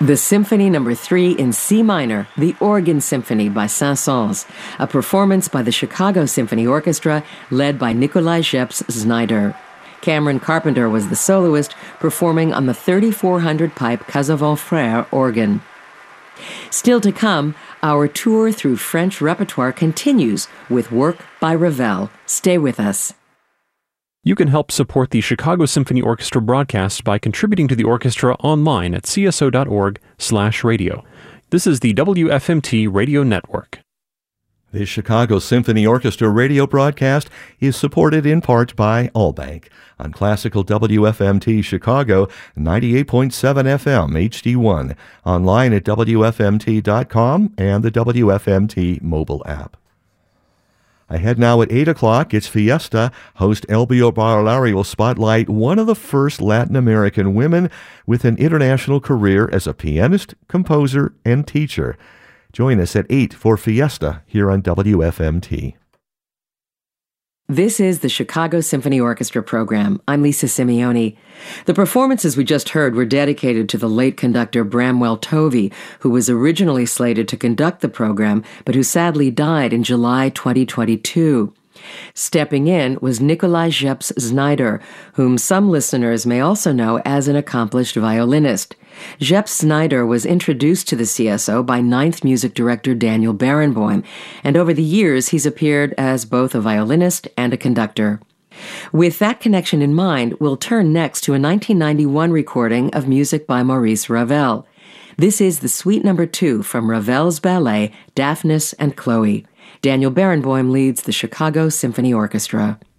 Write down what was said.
The Symphony No. 3 in C minor, the Organ Symphony by Saint-Saëns, a performance by the Chicago Symphony Orchestra led by Nikolai Jeps-Znaider. Cameron Carpenter was the soloist, performing on the 3400-pipe Casavant Frères organ. Still to come, our tour through French repertoire continues with work by Ravel. Stay with us. You can help support the Chicago Symphony Orchestra broadcast by contributing to the orchestra online at cso.org/radio. This is the WFMT Radio Network. The Chicago Symphony Orchestra radio broadcast is supported in part by Allbank on classical WFMT Chicago 98.7 FM HD1, online at WFMT.com and the WFMT mobile app. Ahead now at 8 o'clock, it's Fiesta. Host Elbio Barolari will spotlight one of the first Latin American women with an international career as a pianist, composer, and teacher. Join us at 8 for Fiesta here on WFMT. This is the Chicago Symphony Orchestra program. I'm Lisa Simeoni. The performances we just heard were dedicated to the late conductor Bramwell Tovey, who was originally slated to conduct the program, but who sadly died in July 2022. Stepping in was Nikolai Jeps-Znaider, whom some listeners may also know as an accomplished violinist. Jeps-Znaider was introduced to the CSO by Ninth music director Daniel Barenboim, and over the years he's appeared as both a violinist and a conductor. With that connection in mind, we'll turn next to a 1991 recording of music by Maurice Ravel. This is the Suite No. 2 from Ravel's ballet, Daphnis and Chloe. Daniel Barenboim leads the Chicago Symphony Orchestra.